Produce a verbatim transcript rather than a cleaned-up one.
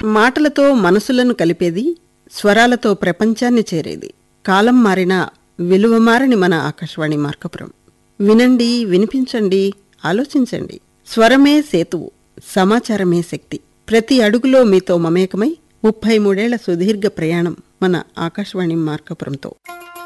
మాటలతో మనసులను కలిపేది, స్వరాలతో ప్రపంచాన్ని చేరేది. కాలం మారినా విలువమారని మన ఆకాశవాణి మార్కాపురం. వినండి, వినిపించండి, ఆలోచించండి. స్వరమే సేతువు, సమాచారమే శక్తి. ప్రతి అడుగులో మీతో మమేకమై ముప్పై మూడేళ్ల సుదీర్ఘ ప్రయాణం మన ఆకాశవాణి మార్కాపురంతో.